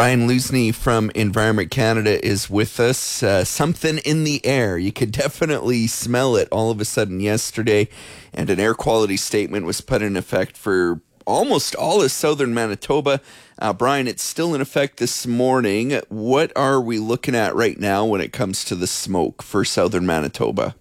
Brian Lusney from Environment Canada is with us. Something in the air. You could definitely smell it all of a sudden yesterday, and an air quality statement was put in effect for almost all of southern Manitoba. Brian, it's still in effect this morning. What are we looking at right now when it comes to the smoke for southern Manitoba?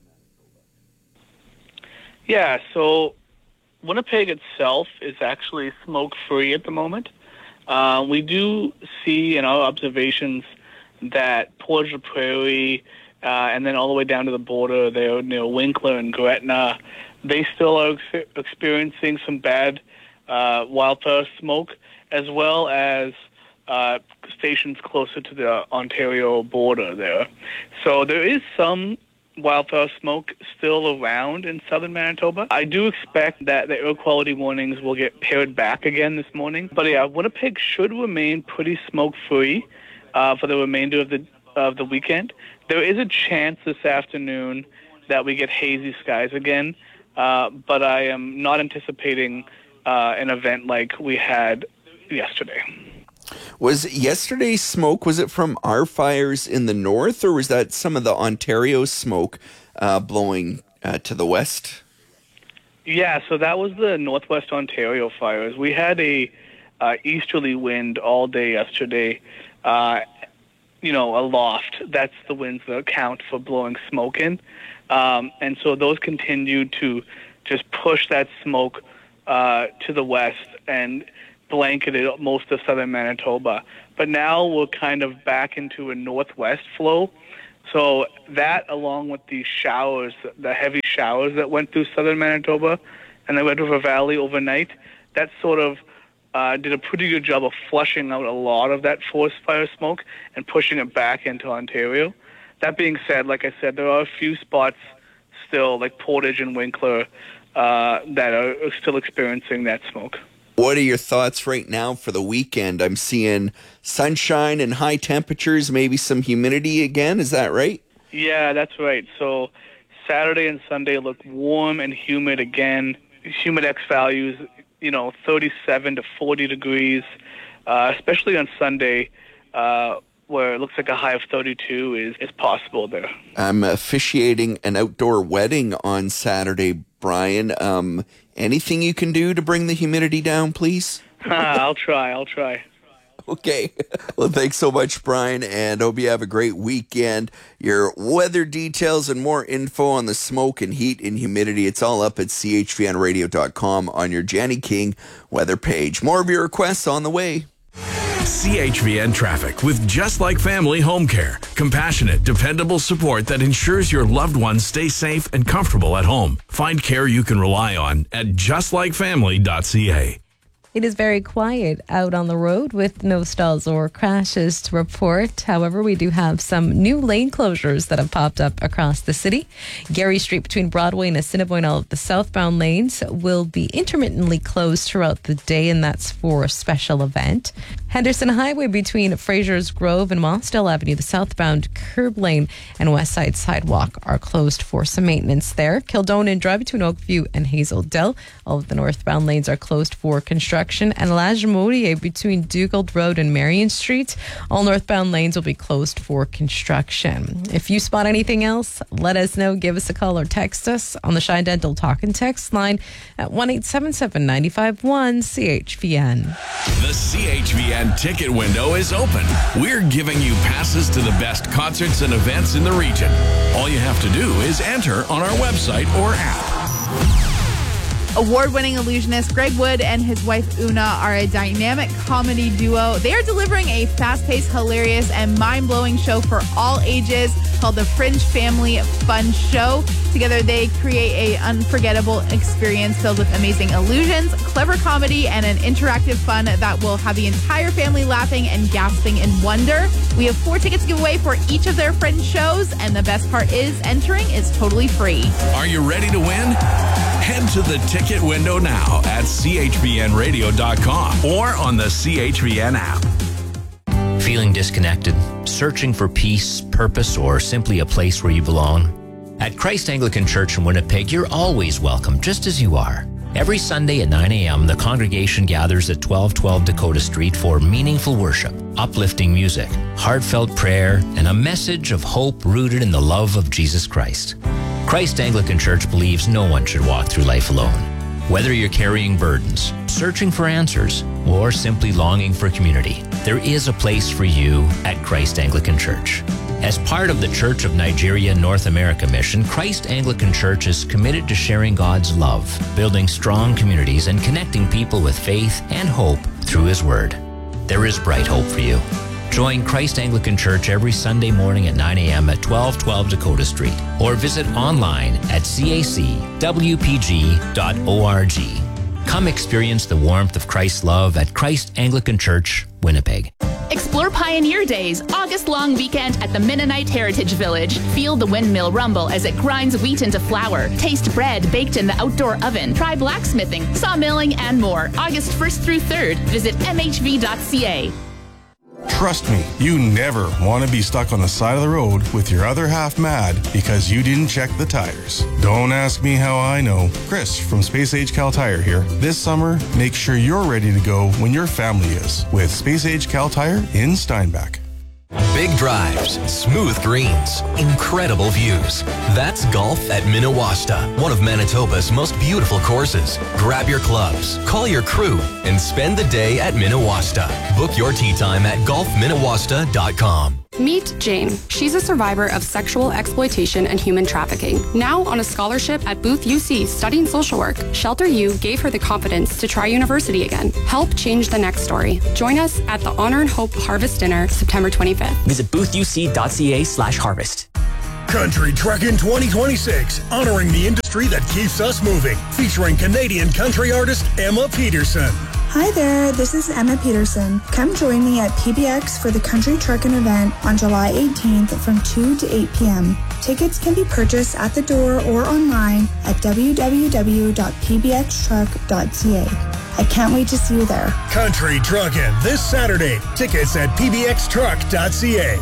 Yeah, so Winnipeg itself is actually smoke-free at the moment. We do see in our observations that Portage la Prairie and then all the way down to the border there near Winkler and Gretna, they still are experiencing some bad wildfire smoke, as well as stations closer to the Ontario border there. So there is some wildfire smoke still around in southern Manitoba. I do expect that the air quality warnings will get pared back again this morning. But yeah, Winnipeg should remain pretty smoke-free for the remainder of the weekend. There is a chance this afternoon that we get hazy skies again, but I am not anticipating an event like we had yesterday. Was yesterday's smoke, was it from our fires in the north, or was that some of the Ontario smoke blowing to the west? Yeah, so that was the Northwest Ontario fires. We had a easterly wind all day yesterday, aloft. That's the winds that count for blowing smoke in. And so those continued to just push that smoke to the west and blanketed most of southern Manitoba. But now we're kind of back into a northwest flow. So that, along with the showers, the heavy showers that went through southern Manitoba and the Red River Valley overnight, that sort of did a pretty good job of flushing out a lot of that forest fire smoke and pushing it back into Ontario. That being said, like I said, there are a few spots still, like Portage and Winkler, that are still experiencing that smoke. What are your thoughts right now for the weekend? I'm seeing sunshine and high temperatures, maybe some humidity again. Is that right? Yeah, that's right. So Saturday and Sunday look warm and humid again. Humidex values, 37 to 40 degrees, especially on Sunday, where it looks like a high of 32 is possible there. I'm officiating an outdoor wedding on Saturday, Brian. Anything you can do to bring the humidity down, please? I'll try. Okay. Well, thanks so much, Brian, and hope you have a great weekend. Your weather details and more info on the smoke and heat and humidity, it's all up at chvnradio.com on your Jenny King weather page. More of your requests on the way. CHVN Traffic with Just Like Family Home Care. Compassionate, dependable support that ensures your loved ones stay safe and comfortable at home. Find care you can rely on at justlikefamily.ca. It is very quiet out on the road with no stalls or crashes to report. However, we do have some new lane closures that have popped up across the city. Gary Street between Broadway and Assiniboine, all of the southbound lanes will be intermittently closed throughout the day, and that's for a special event. Henderson Highway between Fraser's Grove and Mossdale Avenue, the southbound curb lane and west side sidewalk are closed for some maintenance there. Kildonan Drive between Oakview and Hazel Dell, all of the northbound lanes are closed for construction. And Lagimodier between Dugald Road and Marion Street, all northbound lanes will be closed for construction. If you spot anything else, let us know. Give us a call or text us on the Shine Dental Talk and Text line at 1-877-951-CHVN. The CHVN ticket window is open. We're giving you passes to the best concerts and events in the region. All you have to do is enter on our website or app. Award-winning illusionist Greg Wood and his wife Una are a dynamic comedy duo. They are delivering a fast-paced, hilarious, and mind-blowing show for all ages called the Fringe Family Fun Show. Together, they create an unforgettable experience filled with amazing illusions, clever comedy, and an interactive fun that will have the entire family laughing and gasping in wonder. We have 4 tickets to give away for each of their Fringe shows, and the best part is entering is totally free. Are you ready to win? Head to the ticket window now at chvnradio.com or on the CHVN app. Feeling disconnected, searching for peace, purpose, or simply a place where you belong? At Christ Anglican Church in Winnipeg, you're always welcome just as you are. Every Sunday at 9 a.m., the congregation gathers at 1212 Dakota Street for meaningful worship, uplifting music, heartfelt prayer, and a message of hope rooted in the love of Jesus Christ. Christ Anglican Church believes no one should walk through life alone. Whether you're carrying burdens, searching for answers, or simply longing for community, there is a place for you at Christ Anglican Church. As part of the Church of Nigeria North America mission, Christ Anglican Church is committed to sharing God's love, building strong communities, and connecting people with faith and hope through His Word. There is bright hope for you. Join Christ Anglican Church every Sunday morning at 9 a.m. at 1212 Dakota Street, or visit online at cacwpg.org. Come experience the warmth of Christ's love at Christ Anglican Church, Winnipeg. Explore Pioneer Days, August-long weekend at the Mennonite Heritage Village. Feel the windmill rumble as it grinds wheat into flour. Taste bread baked in the outdoor oven. Try blacksmithing, sawmilling, and more. August 1st through 3rd. Visit mhv.ca. Trust me, you never want to be stuck on the side of the road with your other half mad because you didn't check the tires. Don't ask me how I know. Chris from Space Age Cal Tire here. This summer, make sure you're ready to go when your family is with Space Age Cal Tire in Steinbach. Big drives, smooth greens, incredible views. That's golf at Minawasta, one of Manitoba's most beautiful courses. Grab your clubs, call your crew, and spend the day at Minawasta. Book your tee time at golfminawasta.com. Meet Jane. She's a survivor of sexual exploitation and human trafficking. Now on a scholarship at Booth UC studying social work, Shelter U gave her the confidence to try university again. Help change the next story. Join us at the Honor and Hope Harvest Dinner, September 25th. Visit boothuc.ca/harvest. Country Truckin' 2026, honoring the industry that keeps us moving. Featuring Canadian country artist Emma Peterson. Hi there, this is Emma Peterson. Come join me at PBX for the Country Truckin' event on July 18th from 2 to 8 p.m. Tickets can be purchased at the door or online at www.pbxtruck.ca. I can't wait to see you there. Country Truckin' this Saturday. Tickets at pbxtruck.ca.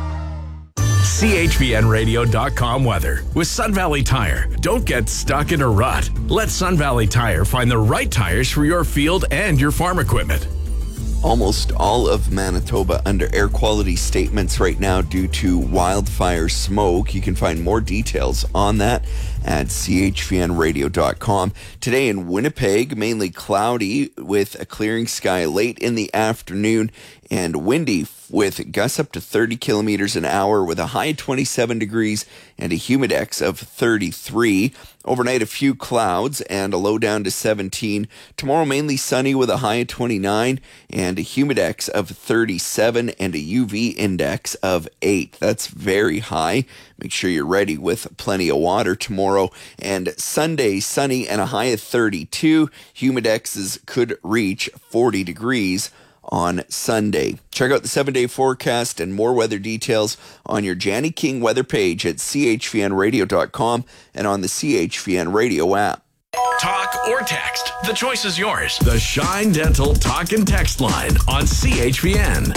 CHVNradio.com weather with Sun Valley Tire. Don't get stuck in a rut. Let Sun Valley Tire find the right tires for your field and your farm equipment. Almost all of Manitoba under air quality statements right now due to wildfire smoke. You can find more details on that at chvnradio.com. Today in Winnipeg, mainly cloudy with a clearing sky late in the afternoon and windy with gusts up to 30 kilometers an hour with a high of 27 degrees and a humidex of 33. Overnight, a few clouds and a low down to 17. Tomorrow, mainly sunny with a high of 29 and a humidex of 37 and a UV index of 8. That's very high. Make sure you're ready with plenty of water tomorrow. And Sunday, sunny and a high of 32. Humidexes could reach 40 degrees on Sunday. Check out the 7-day forecast and more weather details on your Janny King weather page at chvnradio.com and on the CHVN Radio app. Talk or text. The choice is yours. The Shine Dental Talk and Text line on CHVN.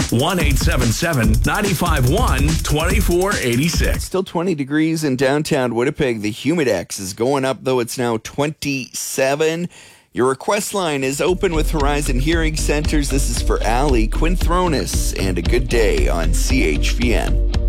1-877-951-2486. Still 20 degrees in downtown Winnipeg. The humidex is going up, though it's now 27. Your request line is open with Horizon Hearing Centers. This is for Allie Quinthronis, and a good day on CHVN.